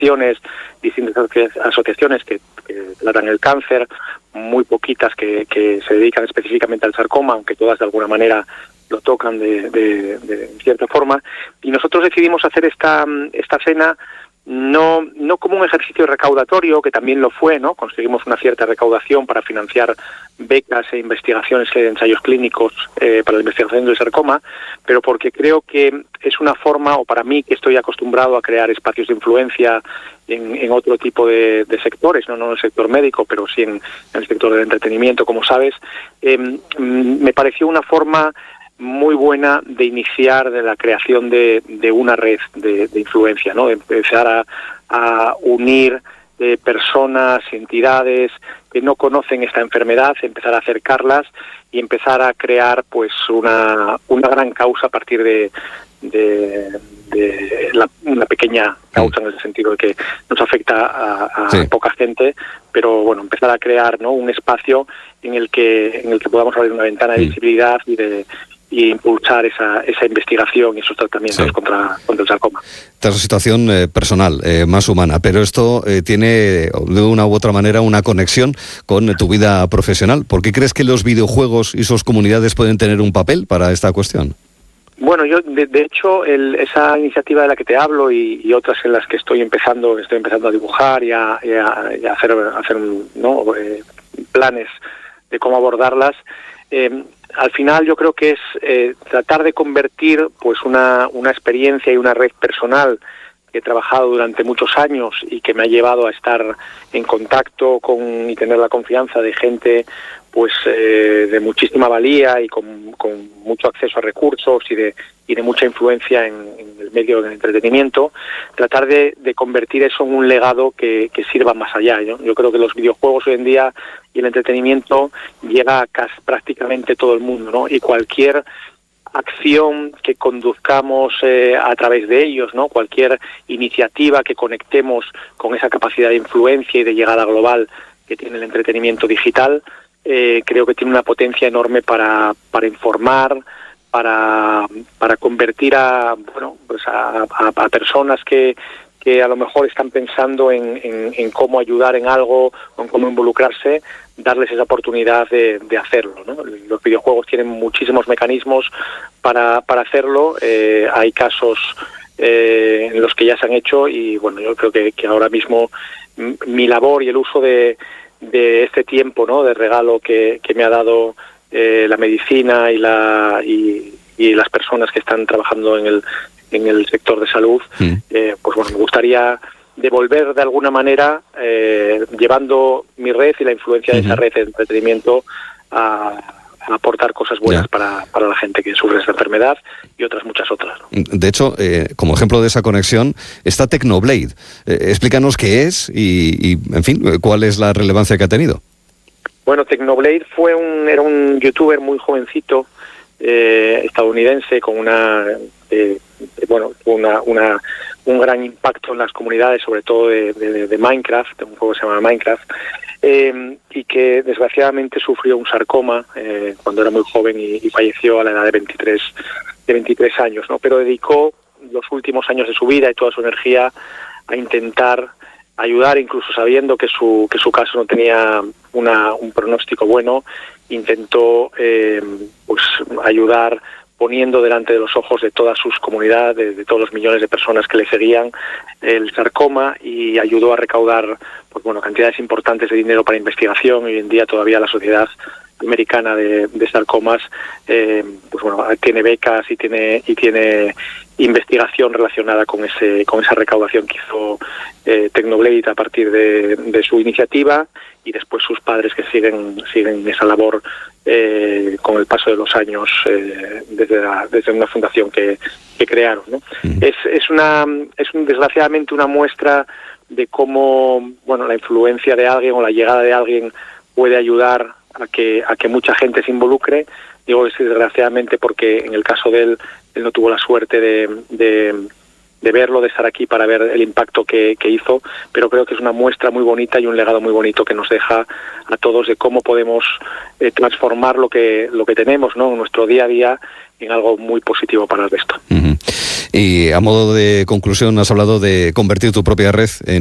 distintas asociaciones que tratan el cáncer, muy poquitas que se dedican específicamente al sarcoma, aunque todas de alguna manera lo tocan de cierta forma. Y nosotros decidimos hacer esta cena no como un ejercicio recaudatorio, que también lo fue, ¿no? Conseguimos una cierta recaudación para financiar becas e investigaciones de ensayos clínicos para la investigación del sarcoma, pero porque creo que es una forma, o para mí, que estoy acostumbrado a crear espacios de influencia en otro tipo de sectores, no en el sector médico, pero sí en el sector del entretenimiento, como sabes, me pareció una forma muy buena de iniciar de la creación de una red de influencia, ¿no? De empezar a unir personas, entidades que no conocen esta enfermedad, empezar a acercarlas y empezar a crear pues una gran causa a partir de una pequeña causa, en el sentido de que nos afecta a poca gente, pero bueno, empezar a crear, ¿no?, un espacio en el que podamos abrir una ventana de visibilidad y impulsar esa investigación y esos tratamientos contra el sarcoma. Esta es una situación personal, más humana, pero esto tiene de una u otra manera una conexión con tu vida profesional. ¿Por qué crees que los videojuegos y sus comunidades pueden tener un papel para esta cuestión? Bueno, yo de hecho esa iniciativa de la que te hablo y otras en las que estoy empezando a dibujar y a hacer ¿no?, planes de cómo abordarlas. Al final yo creo que es tratar de convertir pues una experiencia y una red personal que he trabajado durante muchos años y que me ha llevado a estar en contacto y tener la confianza de gente pues de muchísima valía y con mucho acceso a recursos y de mucha influencia en el medio del entretenimiento, tratar de convertir eso en un legado que sirva más allá, ¿no? Yo creo que los videojuegos hoy en día y el entretenimiento llega a prácticamente todo el mundo, ¿no? Y cualquier acción que conduzcamos a través de ellos, ¿no?, cualquier iniciativa que conectemos con esa capacidad de influencia y de llegada global que tiene el entretenimiento digital, creo que tiene una potencia enorme para informar, para convertir a personas que a lo mejor están pensando en cómo ayudar en algo o en cómo involucrarse, darles esa oportunidad de hacerlo, ¿no? Los videojuegos tienen muchísimos mecanismos para hacerlo. Hay casos en los que ya se han hecho y bueno, yo creo que ahora mismo mi labor y el uso de este tiempo, ¿no?, de regalo que me ha dado la medicina y las personas que están trabajando en el sector de salud, pues bueno, me gustaría devolver de alguna manera, llevando mi red y la influencia de esa red de entretenimiento a aportar cosas buenas para la gente que sufre esta enfermedad y otras muchas otras, ¿no? De hecho, como ejemplo de esa conexión está Technoblade. Explícanos qué es y, en fin, cuál es la relevancia que ha tenido. Bueno, Technoblade era un youtuber muy jovencito, estadounidense, con un gran impacto en las comunidades, sobre todo de Minecraft, de un juego que se llama Minecraft, y que desgraciadamente sufrió un sarcoma cuando era muy joven y falleció a la edad de 23 años, ¿no? Pero dedicó los últimos años de su vida y toda su energía a intentar ayudar, incluso sabiendo que su caso no tenía un pronóstico bueno. Intentó pues ayudar poniendo delante de los ojos de todas sus comunidades, de todos los millones de personas que le seguían, el sarcoma, y ayudó a recaudar pues bueno, cantidades importantes de dinero para investigación. Hoy en día todavía la Sociedad Americana de Sarcomas pues bueno, tiene becas y tiene investigación relacionada con esa recaudación que hizo Technoblade a partir de su iniciativa, y después sus padres que siguen esa labor con el paso de los años desde una fundación que crearon, ¿no? Es desgraciadamente una muestra de cómo bueno, la influencia de alguien o la llegada de alguien puede ayudar a que mucha gente se involucre. Digo desgraciadamente porque en el caso de él no tuvo la suerte de verlo, de estar aquí para ver el impacto que hizo, pero creo que es una muestra muy bonita y un legado muy bonito que nos deja a todos de cómo podemos transformar lo que tenemos, ¿no?, en nuestro día a día en algo muy positivo para el resto. Y a modo de conclusión, has hablado de convertir tu propia red en